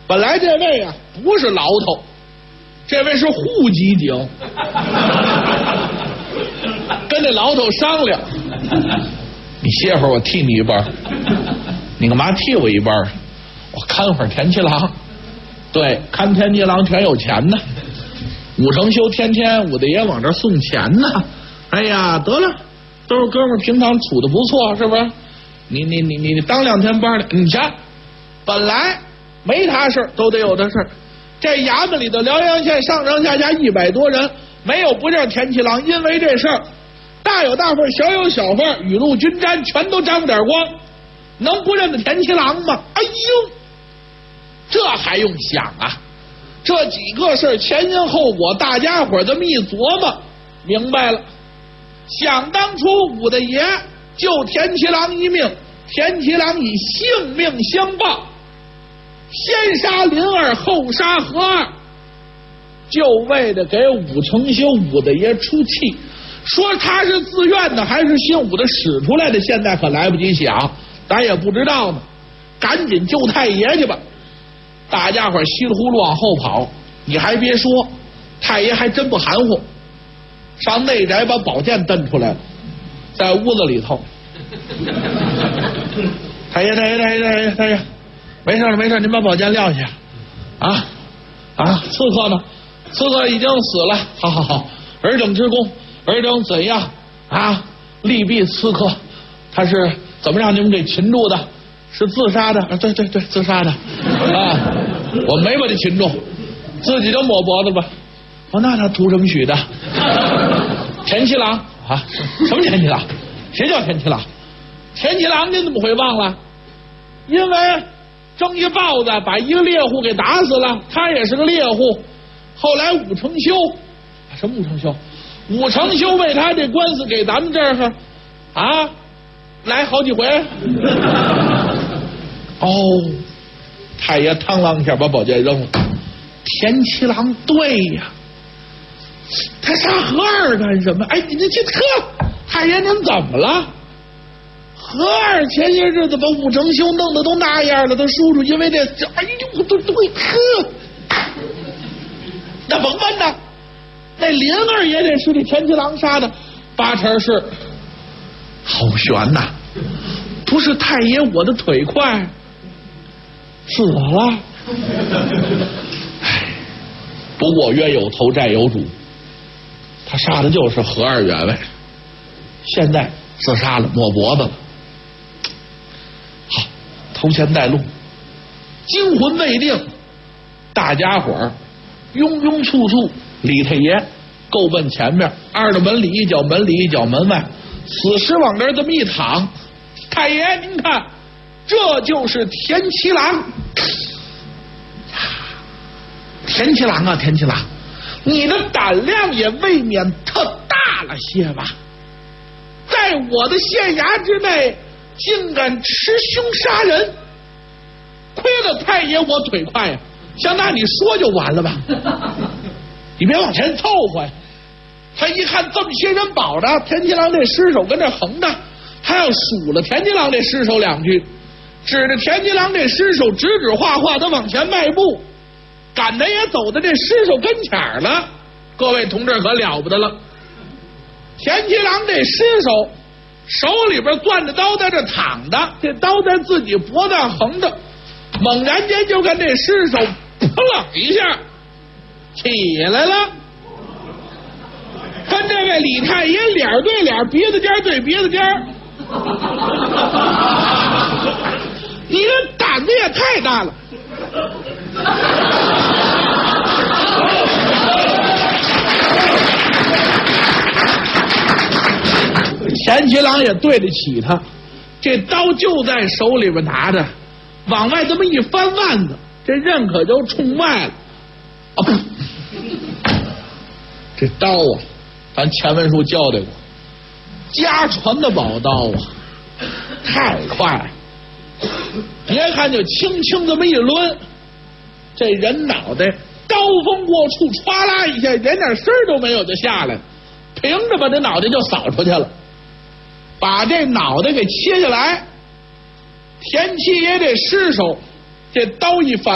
本来这位啊不是牢头，这位是户籍警，跟那牢头商量，你歇会儿，我替你一半。你干嘛替我一半？我看会儿田七郎。对，看田七郎全有钱呢。武成修天天武大爷往这送钱呢。哎呀，得了，都是哥们儿，平常处的不错，是不是？你当2天班的，你瞧，本来没他事都得有的事。这衙门里的辽阳县上上下下100多人，没有不认田七郎，因为这事儿，大有大份，小有小份，雨露均沾，全都沾不点光。能不认得田七郎吗？哎呦，这还用想啊？这几个事儿前因后果，大家伙这么一琢磨，明白了。想当初武大爷救田七郎一命，田七郎以性命相报，先杀林二，后杀何二，就为了给武成修武大爷出气。说他是自愿的还是姓武的使出来的，现在可来不及想，咱也不知道呢。赶紧救太爷去吧！大家伙稀里糊涂往后跑，你还别说，太爷还真不含糊，上内宅把宝剑蹬出来了，在屋子里头。太爷，没事，您把宝剑撂下。刺客呢？刺客已经死了。好，尔等之功，尔等怎样啊？力毙刺客，他是怎么让你们给擒住的？是自杀的？对，自杀的啊！我没把他擒住，自己就抹脖子吧。那他图什么许的？田七郎啊？什么田七郎？谁叫田七郎？田七郎您怎么会忘了？因为争一豹子把一个猎户给打死了，他也是个猎户。后来武成修，什么武成修？武成修为他这官司给咱们这儿来好几回。太爷嘡啷一下把宝剑扔了。田七郎对呀，他杀何二干什么？你这太爷您怎么了？何二前些日子把武成修弄得都那样了，他叔叔因为这，对，那甭问呐，那林二爷这是这田七郎杀的，八成是。好悬呐！不是太爷我的腿快，死了。不过冤有头债有主，他杀的就是何二员外，现在自杀了，抹脖子了。好，头前带路，惊魂未定，大家伙儿庸庸簇簇，李太爷够奔前面，二的门里一脚，门里一脚，门外，死尸往这儿这么一躺。太爷您看，这就是田七郎。田七郎啊，田七郎，你的胆量也未免特大了些吧？在我的县衙之内竟敢持凶杀人，亏了太爷我腿快呀！像那你说就完了吧，你别往前凑合呀。他一看这么些人保着，田七郎这尸首跟这横着，他要数了田七郎这尸首2句，指着田七郎这尸首指指画画的往前迈步，赶的也走到这尸首跟前了。各位同志可了不得了，田七郎这尸首手里边攥着刀在这躺着，这刀在自己脖子上横着，猛然间就看这尸首扑棱一下起来了，跟这位李太爷脸对脸，鼻子尖对鼻子尖。你这胆子也太大了。田七郎也对得起他，这刀就在手里边拿着，往外这么一翻腕子，这刃可就冲外了。这刀啊，咱前文书交代过，家传的宝刀啊，太快了。别看就轻轻这么一抡，这人脑袋刀锋过处，歘啦一下，连点声都没有就下来了，凭着把这脑袋就扫出去了。把这脑袋给切下来，田七爷这尸首，这刀一反